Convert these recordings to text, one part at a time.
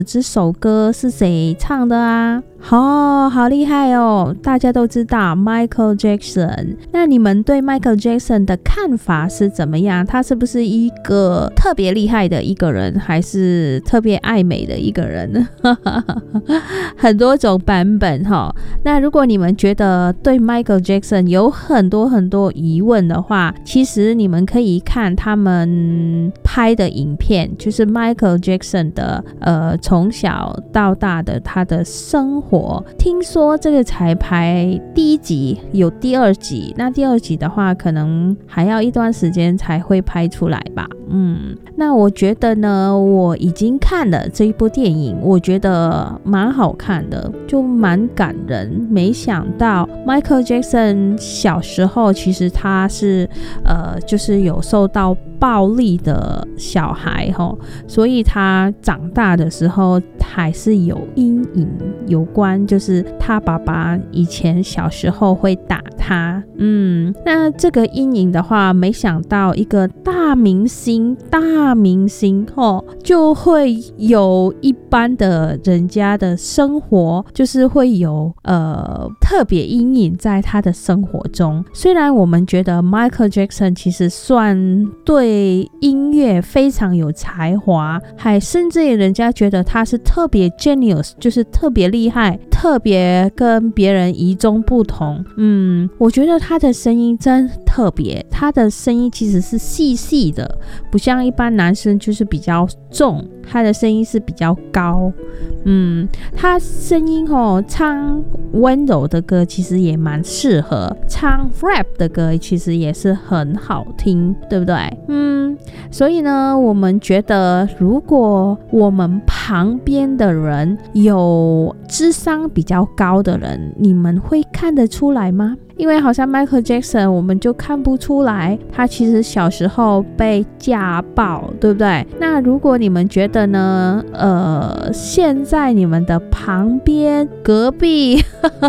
这首歌是谁唱的啊？好厉害哦！大家都知道 Michael Jackson， 那你们对 Michael Jackson 的看法是怎么样？他是不是一个特别厉害的一个人，还是特别爱美的一个人？很多种版本齁。那如果你们觉得对 Michael Jackson 有很多疑问的话，其实你们可以看他们拍的影片，就是 Michael Jackson 的从小到大的他的生活。听说这个才拍第1集，有第2集，那第2集的话可能还要一段时间才会拍出来吧。那我觉得呢，我已经看了这一部电影，我觉得蛮好看的，就蛮感人。没想到 Michael Jackson 小时候其实他是就是有受到暴力的小孩齁，所以他长大的时候还是有阴影，有关就是他爸爸以前小时候会打他。那这个阴影的话，没想到一个大明星齁，就会有一般的人家的生活，就是会有特别阴影在他的生活中。虽然我们觉得 Michael Jackson 其实算对音乐非常有才华，还甚至于人家觉得他是特别 genius， 就是特别厉害，特别跟别人与众不同。我觉得他的声音真特别，他的声音其实是细细的，不像一般男生就是比较重，他的声音是比较高。他声音唱温柔的歌其实也蛮适合，唱 rap 的歌其实也是很好听，对不对？所以呢，我们觉得如果我们旁边的人有智商比较高的人，你们会看得出来吗？因为好像 Michael Jackson 我们就看不出来他其实小时候被家暴，对不对？那如果你们觉得呢现在你们的旁边隔壁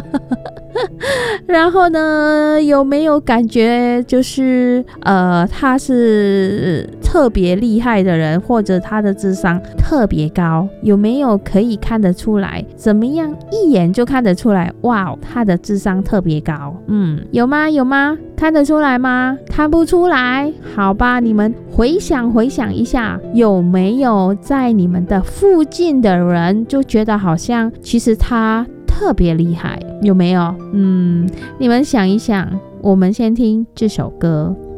然后呢有没有感觉就是他是特别厉害的人，或者他的智商特别高？有没有可以看得出来？怎么样一眼就看得出来？哇，他的智商特别高。有吗？看得出来吗？看不出来？好吧，你们回想一下，有没有在你们的附近的人就觉得好像其实他特别厉害？有没有？你们想一想，我们先听这首歌。